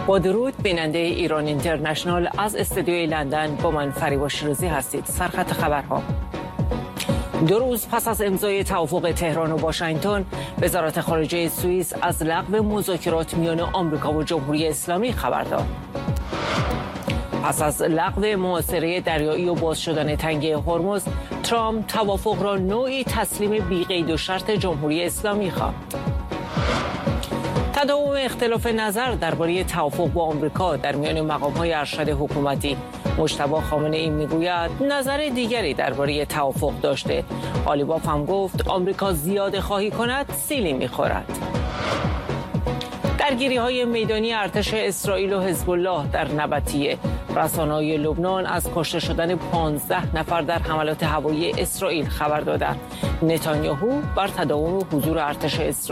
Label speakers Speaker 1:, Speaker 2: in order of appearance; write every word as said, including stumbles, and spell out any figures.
Speaker 1: با درود، بیننده ایران اینترنشنال از استودیوی لندن با من فریبا شیرازی هستید. سرخط خبرها. دو روز پس از امضای توافق تهران و واشنگتن، وزارت خارجه سوئیس از لغو مذاکرات میان آمریکا و جمهوری اسلامی خبر داد. پس از لغو محاصره دریایی و باز شدن تنگه هرمز، ترامپ توافق را نوعی تسلیم بی‌قید و شرط جمهوری اسلامی خواند. تداوم اختلاف نظر درباره توافق با آمریکا در میان مقام‌های ارشد حکومتی. مجتبی خامنه‌ای میگوید نظر دیگری درباره توافق داشته. قالیباف هم گفت آمریکا زیاده خواهی کند سیلی می‌خورد. درگیری‌های میدانی ارتش اسرائیل و حزب الله در نبطیه. رسانه‌های لبنان از کشته شدن پانزده نفر در حملات هوایی اسرائیل خبر دادند. نتانیاهو بر تداوم حضور ارتش اسرائیل